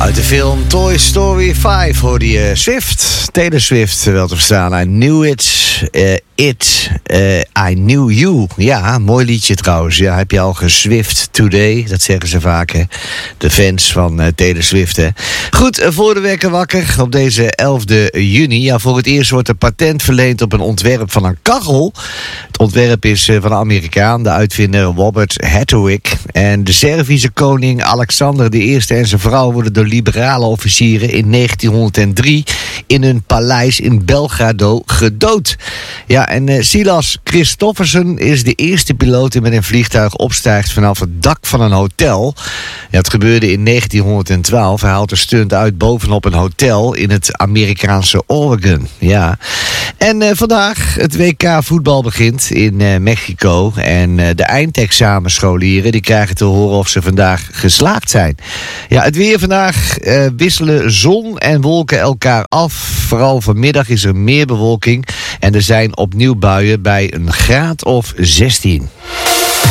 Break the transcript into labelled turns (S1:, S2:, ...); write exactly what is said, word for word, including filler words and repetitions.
S1: Uit de film Toy Story vijf hoorde je Swift, Taylor Swift wel te verstaan. I knew it, uh, it, uh, I knew you. Ja, mooi liedje trouwens. Ja, heb je al geswift today? Dat zeggen ze vaak, hè? De fans van uh, Taylor Swift, hè? Goed, uh, voor de wekker wakker op deze elfde juni. Ja, voor het eerst wordt er patent verleend op een ontwerp van een kachel. Het ontwerp is uh, van een Amerikaan, de uitvinder Robert Hertwig. En de Servische koning Alexander de Eerste en zijn vrouw worden door liberale officieren in negentienhonderddrie in hun paleis in Belgrado gedood. Ja, en uh, Silas Christoffersen is de eerste piloot die met een vliegtuig opstijgt vanaf het dak van een hotel. Ja, het gebeurde in negentienhonderdtwaalf. Hij haalt een stunt uit bovenop een hotel in het Amerikaanse Oregon. Ja. En uh, vandaag het W K voetbal begint in uh, Mexico. En uh, de eindexamenscholieren die krijgen te horen of ze vandaag geslaagd zijn. Ja, het weer vandaag uh, wisselen zon en wolken elkaar af. Vooral vanmiddag is er meer bewolking. En er zijn opnieuw buien bij een graad of zestien.